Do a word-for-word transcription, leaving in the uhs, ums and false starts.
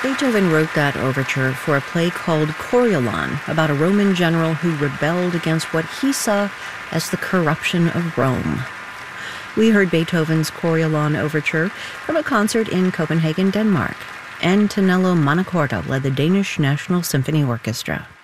Beethoven wrote that overture for a play called Coriolan, about a Roman general who rebelled against what he saw as the corruption of Rome. We heard Beethoven's Coriolan overture from a concert in Copenhagen, Denmark. And Tonello Montecorto led the Danish National Symphony Orchestra.